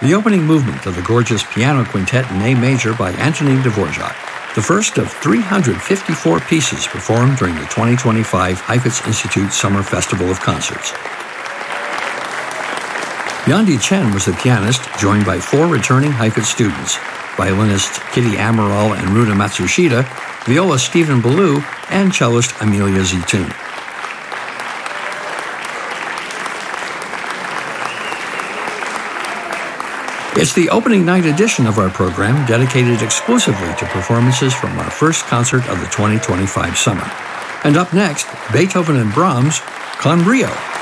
The opening movement of the gorgeous piano quintet in A major by Antonin Dvorak, the first of 354 pieces performed during the 2025 Heifetz Institute Summer Festival of Concerts. Yandi Chen was the pianist, joined by 4 returning Heifetz students, violinists Kitty Amaral and Runa Matsushita, violist Stephen Ballou, and cellist Amelia Zitoun. It's the opening night edition of our program dedicated exclusively to performances from our first concert of the 2025 summer. And up next, Beethoven and Brahms, Con Brio.